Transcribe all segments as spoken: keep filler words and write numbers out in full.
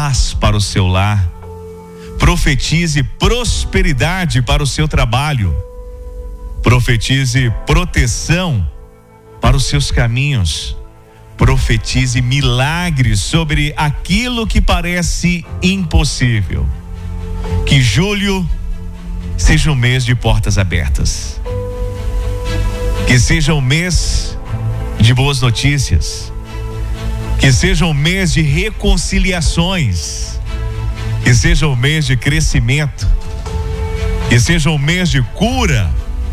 paz para o seu lar. Profetize prosperidade para o seu trabalho. Profetize proteção para os seus caminhos. Profetize milagres sobre aquilo que parece impossível. Que julho seja um mês de portas abertas. Que seja um mês de boas notícias. Que seja um mês de reconciliações. Que seja um mês de crescimento. Que seja um mês de cura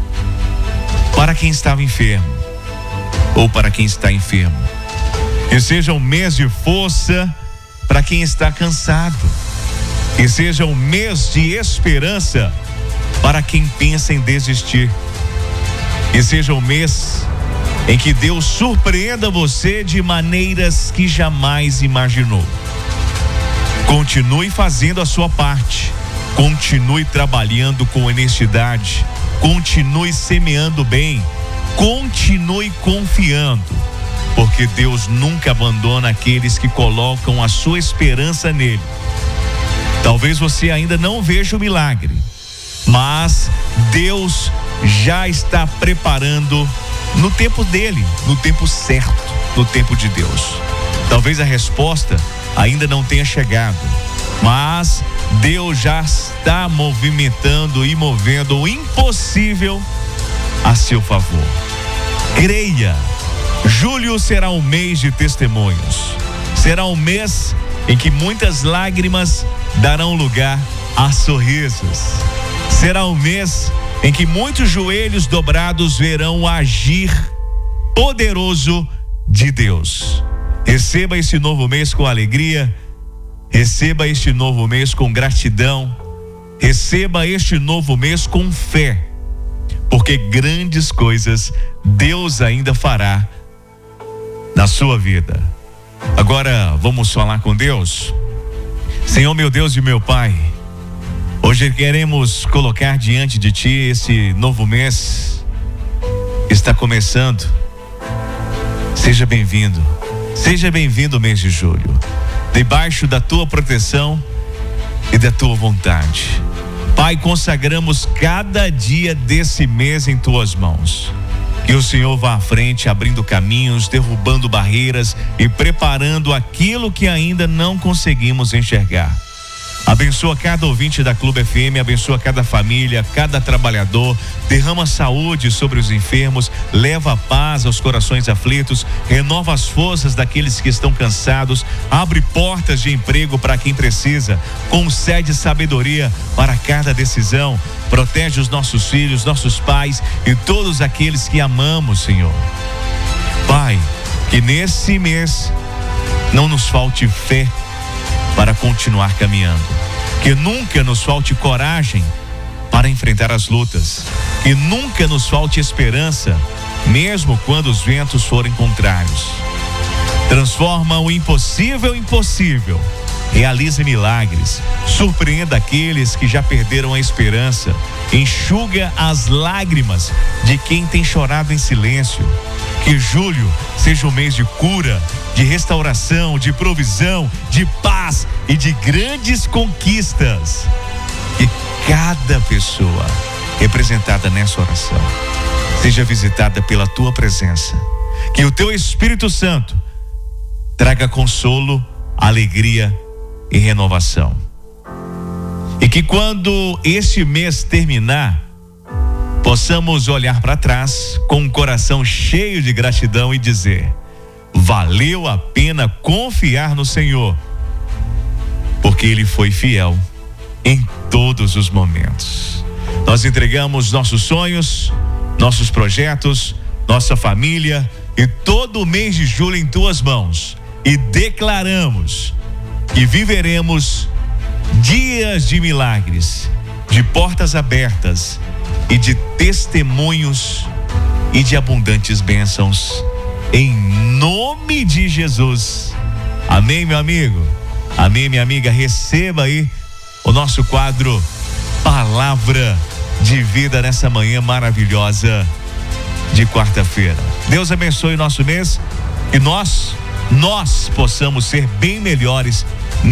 para quem estava enfermo ou para quem está enfermo. Que seja um mês de força para quem está cansado. Que seja um mês de esperança para quem pensa em desistir. Que seja um mês em que Deus surpreenda você de maneiras que jamais imaginou. Continue fazendo a sua parte. Continue trabalhando com honestidade. Continue semeando bem. Continue confiando. Porque Deus nunca abandona aqueles que colocam a sua esperança nele. Talvez você ainda não veja o milagre, mas Deus já está preparando no tempo dele, no tempo certo, no tempo de Deus. Talvez a resposta ainda não tenha chegado, mas Deus já está movimentando e movendo o impossível a seu favor. Creia. Julho será um mês de testemunhos. Será um mês em que muitas lágrimas darão lugar a sorrisos. Será um mês em que muitos joelhos dobrados verão o agir poderoso de Deus. Receba esse novo mês com alegria. Receba este novo mês com gratidão. Receba este novo mês com fé. Porque grandes coisas Deus ainda fará na sua vida. Agora vamos falar com Deus. Senhor, meu Deus e meu Pai, hoje queremos colocar diante de Ti esse novo mês que está começando. Seja bem-vindo, seja bem-vindo o mês de julho, debaixo da Tua proteção e da Tua vontade. Pai, consagramos cada dia desse mês em Tuas mãos. Que o Senhor vá à frente, abrindo caminhos, derrubando barreiras e preparando aquilo que ainda não conseguimos enxergar. Abençoa cada ouvinte da Clube F M, abençoa cada família, cada trabalhador, derrama saúde sobre os enfermos, leva paz aos corações aflitos, renova as forças daqueles que estão cansados, abre portas de emprego para quem precisa, concede sabedoria para cada decisão, protege os nossos filhos, nossos pais e todos aqueles que amamos, Senhor. Pai, que nesse mês não nos falte fé para continuar caminhando, que nunca nos falte coragem para enfrentar as lutas, que nunca nos falte esperança, mesmo quando os ventos forem contrários. Transforma o impossível em possível, realiza milagres, surpreenda aqueles que já perderam a esperança, enxuga as lágrimas de quem tem chorado em silêncio. Que julho seja um mês de cura, de restauração, de provisão, de paz e de grandes conquistas. Que cada pessoa representada nessa oração seja visitada pela Tua presença. Que o Teu Espírito Santo traga consolo, alegria e renovação. E que quando este mês terminar, possamos olhar para trás com um coração cheio de gratidão e dizer: valeu a pena confiar no Senhor, porque Ele foi fiel em todos os momentos. Nós entregamos nossos sonhos, nossos projetos, nossa família e todo o mês de julho em Tuas mãos e declaramos que viveremos dias de milagres, de portas abertas e de testemunhos e de abundantes bênçãos, em nome de Jesus. Amém, meu amigo? Amém, minha amiga? Receba aí o nosso quadro Palavra de Vida nessa manhã maravilhosa de quarta-feira. Deus abençoe o nosso mês e nós, nós possamos ser bem melhores